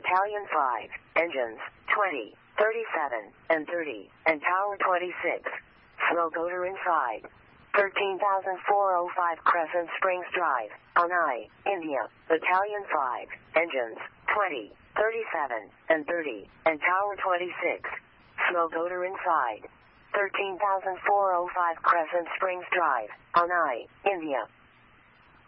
Battalion 5, engines 20, 37, and 30, and tower 26. Smoke odor inside. 13,405 Crescent Springs Drive, Anai, India. Battalion 5, engines 20, 37, and 30, and tower 26. Smoke odor inside. 13,405 Crescent Springs Drive, Anai, India.